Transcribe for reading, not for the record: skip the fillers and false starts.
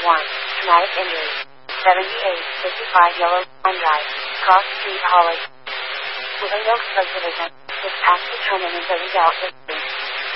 Traumatic injury. 7855 Yellow Line Drive, Cross Street, Hollis. Within Oak Subdivision, this past determinant of the